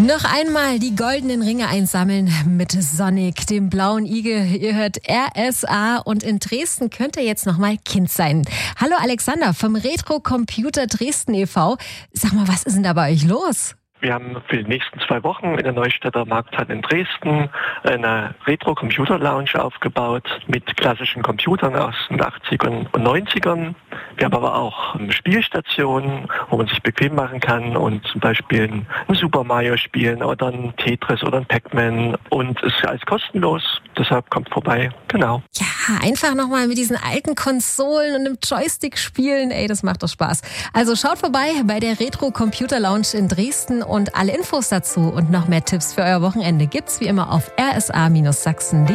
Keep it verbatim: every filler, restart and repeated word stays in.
Noch einmal die goldenen Ringe einsammeln mit Sonic, dem blauen Igel. Ihr hört R S A und in Dresden könnt ihr jetzt noch mal Kind sein. Hallo Alexander vom Retro Computer Dresden e V. Sag mal, was ist denn da bei euch los? Wir haben für die nächsten zwei Wochen in der Neustädter Markthalle in Dresden eine Retro-Computer-Lounge aufgebaut mit klassischen Computern aus den achtzigern und neunzigern. Wir haben aber auch eine Spielstation, wo man sich bequem machen kann und zum Beispiel ein Super Mario spielen oder ein Tetris oder ein Pac-Man. Und es ist alles kostenlos, deshalb kommt vorbei. Genau. Ja, einfach nochmal mit diesen alten Konsolen und einem Joystick spielen. Ey, das macht doch Spaß. Also schaut vorbei bei der Retro Computer Lounge in Dresden. Und alle Infos dazu und noch mehr Tipps für euer Wochenende gibt's wie immer auf r s a Bindestrich sachsen punkt de.